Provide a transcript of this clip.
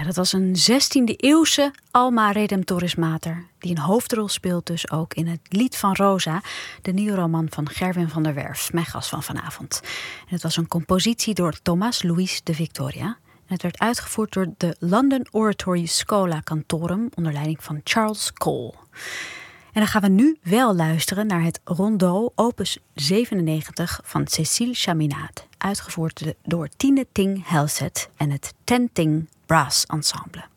Ja, dat was een 16e-eeuwse Alma Redemptoris Mater, die een hoofdrol speelt dus ook in het Lied van Rosa, de nieuwe roman van Gerwin van der Werf, mijn gast van vanavond. En het was een compositie door Tomás Luis de Victoria. En het werd uitgevoerd door de London Oratory Schola Cantorum onder leiding van Charles Cole. En dan gaan we nu wel luisteren naar het Rondeau opus 97 van Cécile Chaminade, uitgevoerd door Tine Ting Helset en het Ten Ting Brass Ensemble.